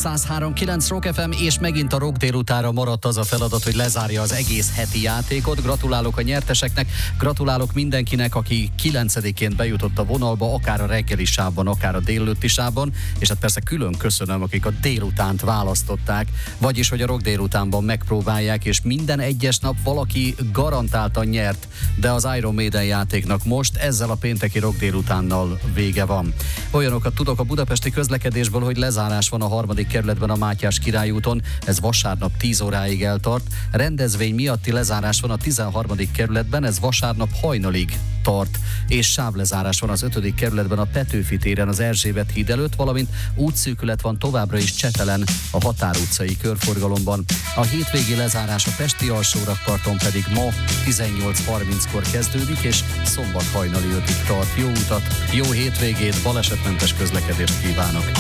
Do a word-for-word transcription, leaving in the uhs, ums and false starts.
száz három kilenc Rock ef em, és megint a Rock délutára maradt az a feladat, hogy lezárja az egész heti játékot. Gratulálok a nyerteseknek, gratulálok mindenkinek, aki kilencedikén bejutott a vonalba, akár a reggeli sávban, akár a délelőtti sávban, és hát persze külön köszönöm, akik a délutánt választották, vagyis, hogy a Rock délutánban megpróbálják, és minden egyes nap valaki garantáltan nyert, de az Iron Maiden játéknak most ezzel a pénteki Rock délutánnal vége van. Olyanokat tudok a budapesti közlekedésből, hogy lezárás van a harmadik kerületben a Mátyás Király úton, ez vasárnap tíz óráig eltart. Rendezvény miatti lezárás van a tizenharmadik kerületben, ez vasárnap hajnalig tart, és sávlezárás van az ötödik kerületben a Petőfi téren az Erzsébet híd előtt, valamint útszűkület van továbbra is Csetelen a Határ utcai körforgalomban. A hétvégi lezárás a Pesti alsórakparton pedig ma tizennyolc harminckor kezdődik, és szombat hajnali ötig tart. Jó utat, jó hétvégét, balesetmentes közlekedést kívánok!